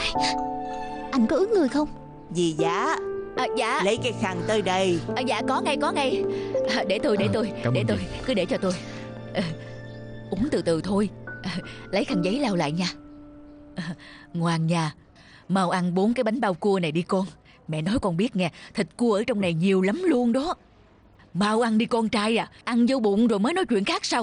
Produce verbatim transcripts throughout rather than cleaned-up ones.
Anh có ướt người không? Dì Giá, à, Dạ lấy cái khăn tới đây. à, Dạ có ngay có ngay à, Để tôi để À, tôi cảm Để ơn tôi chị. Cứ để cho tôi à, Uống từ từ thôi à, Lấy khăn giấy lau lại nha à, Ngoan nha. Mau ăn bốn cái bánh bao cua này đi con. Mẹ nói con biết nghe, thịt cua ở trong này nhiều lắm luôn đó. Mau ăn đi con trai à. Ăn vô bụng rồi mới nói chuyện khác sau.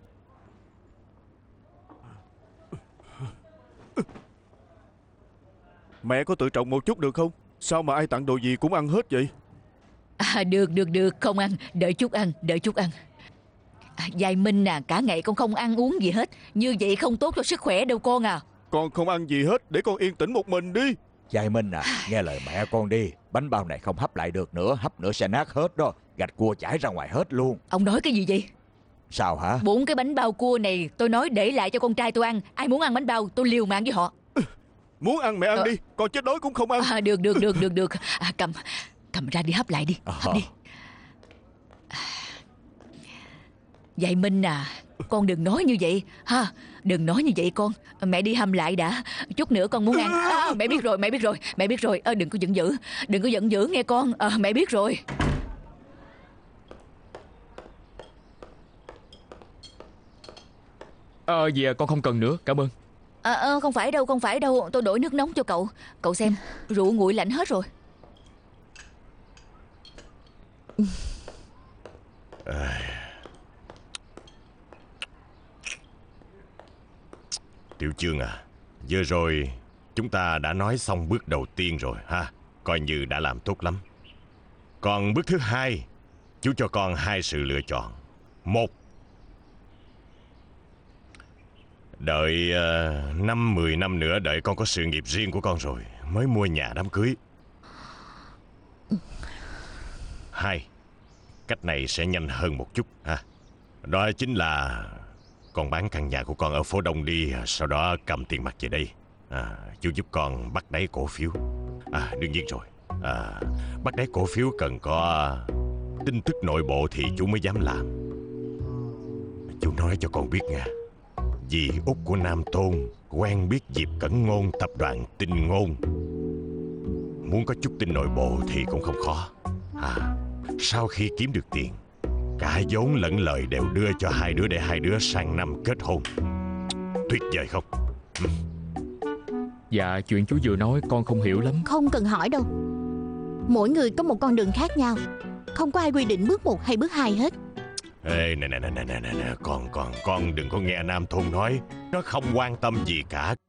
Mẹ có tự trọng một chút được không? Sao mà ai tặng đồ gì cũng ăn hết vậy? À, được được được, không ăn. Đợi chút ăn, đợi chút ăn à, Giai Minh à, cả ngày con không ăn uống gì hết. Như vậy không tốt cho sức khỏe đâu con à. Con không ăn gì hết, để con yên tĩnh một mình đi. Giai Minh à, nghe lời mẹ con đi. Bánh bao này không hấp lại được nữa, hấp nữa sẽ nát hết đó. Gạch cua chảy ra ngoài hết luôn. Ông nói cái gì vậy? Sao hả? Bốn cái bánh bao cua này tôi nói để lại cho con trai tôi ăn. Ai muốn ăn bánh bao tôi liều mạng với họ. Muốn ăn mẹ ăn Ờ. đi, con chết đói cũng không ăn. à, Được được được được được à, Cầm cầm ra đi, hấp lại đi, hấp đi. À, Giai Minh à, con đừng nói như vậy ha. Đừng nói như vậy con. Mẹ đi hâm lại đã. Chút nữa con muốn ăn à, Mẹ biết rồi, mẹ biết rồi, mẹ biết rồi à, Đừng có giận dữ, đừng có giận dữ nghe con à, Mẹ biết rồi. Ờ Dạ con không cần nữa, cảm ơn. à, à, Không phải đâu, không phải đâu. Tôi đổ nước nóng cho cậu. Cậu xem, rượu nguội lạnh hết rồi. Tiểu Chương à, vừa rồi chúng ta đã nói xong bước đầu tiên rồi ha. Coi như đã làm tốt lắm. Còn bước thứ hai, chú cho con hai sự lựa chọn. Một, đợi uh, năm mười năm nữa, đợi con có sự nghiệp riêng của con rồi mới mua nhà đám cưới. Hai, cách này sẽ nhanh hơn một chút ha. Đó chính là con bán căn nhà của con ở phố Đông đi, sau đó cầm tiền mặt về đây. À, chú giúp con bắt đáy cổ phiếu. À, đương nhiên rồi. À, bắt đáy cổ phiếu cần có tin tức nội bộ thì chú mới dám làm. Chú nói cho con biết nha, dì út của Nam Tôn quen biết Diệp Cẩn Ngôn, tập đoàn Tinh Ngôn. Muốn có chút tin nội bộ thì cũng không khó. À, sau khi kiếm được tiền, cả vốn lẫn lời đều đưa cho hai đứa để hai đứa sang năm kết hôn. Tuyệt vời không? Ừ. Dạ chuyện chú vừa nói con không hiểu lắm. Không cần hỏi đâu. Mỗi người có một con đường khác nhau. Không có ai quy định bước một hay bước hai hết. Ê, nè nè nè nè nè nè, con con con đừng có nghe Nam Thôn nói. Nó không quan tâm gì cả.